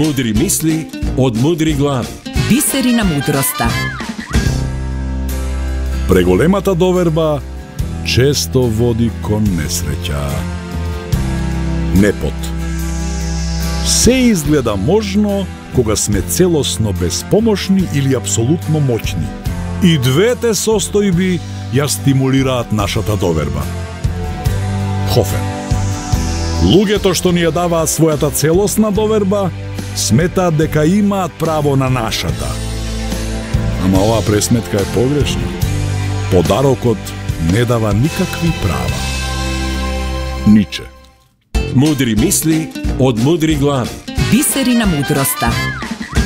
Mudri misli od mudri glavi. Biserina mudrosta. Преголемата доверба често води кон несреќа. Непот. Се изгледа можно кога сме целосно безпомошни или апсолутно моќни. И двете состојби ја стимулираат нашата доверба. Хофер. Луѓето што ни ја даваат својата целосна доверба, сметаат дека имаат право на нашата. Ама оваа пресметка е погрешна. Подарокот не дава никакви права. Ниче. Mudri misli od mudri glavi. Biserina mudrosta.